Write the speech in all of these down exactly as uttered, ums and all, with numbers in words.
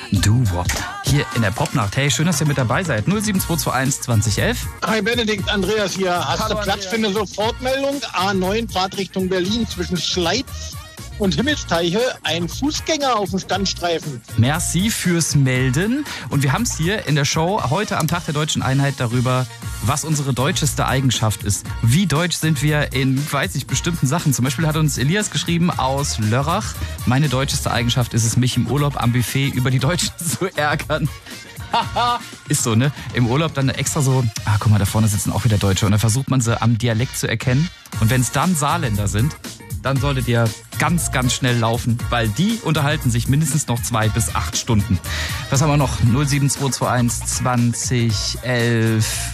Doo-Wop. Hier in der Popnacht. Hey, schön, dass ihr mit dabei seid. null sieben zwei zwei eins zwanzig elf. Hi Benedikt, Andreas hier. Hast Hallo, du Platz Andreas. für eine Sofortmeldung? A neun, Fahrtrichtung Berlin zwischen Schleiz und Himmelsteiche. Ein Fußgänger auf dem Standstreifen. Merci fürs Melden. Und wir haben es hier in der Show heute am Tag der Deutschen Einheit darüber, was unsere deutscheste Eigenschaft ist. Wie deutsch sind wir in, weiß ich, bestimmten Sachen. Zum Beispiel hat uns Elias geschrieben aus Lörrach. Meine deutscheste Eigenschaft ist es, mich im Urlaub am Buffet über die Deutschen zu ärgern. Ist so, ne? Im Urlaub dann extra so, ah, guck mal, da vorne sitzen auch wieder Deutsche. Und dann versucht man sie am Dialekt zu erkennen. Und wenn es dann Saarländer sind, dann solltet ihr ganz, ganz schnell laufen, weil die unterhalten sich mindestens noch zwei bis acht Stunden. Was haben wir noch? null sieben zwei zwei eins zwanzig elf.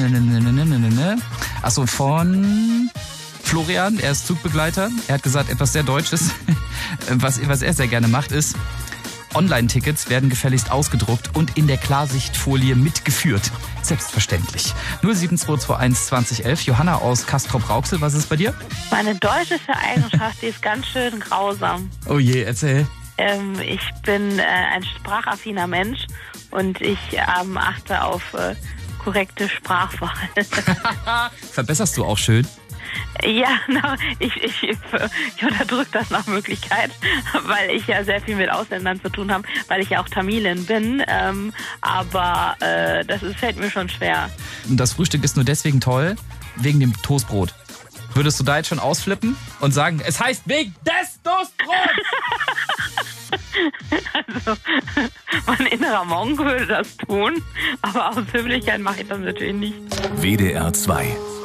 Achso, von Florian, er ist Zugbegleiter. Er hat gesagt, etwas sehr Deutsches, was, was er sehr gerne macht, ist, Online-Tickets werden gefälligst ausgedruckt und in der Klarsichtfolie mitgeführt. Selbstverständlich. null sieben zwei zwei eins zwanzig elf. Johanna aus Castrop-Rauxel, was ist bei dir? Meine deutscheste Eigenschaft, die ist ganz schön grausam. Oh je, erzähl. Ähm, ich bin äh, ein sprachaffiner Mensch und ich ähm, achte auf äh, korrekte Sprachwahl. Verbesserst du auch schön? Ja, na, ich, ich, ich unterdrücke das nach Möglichkeit, weil ich ja sehr viel mit Ausländern zu tun habe, weil ich ja auch Tamilin bin, ähm, aber äh, das ist, fällt mir schon schwer. Das Frühstück ist nur deswegen toll, wegen dem Toastbrot. Würdest du da jetzt schon ausflippen und sagen, es heißt wegen des Toastbrots? Also, mein innerer Monk würde das tun, aber aus Höflichkeit mache ich das natürlich nicht. W D R zwei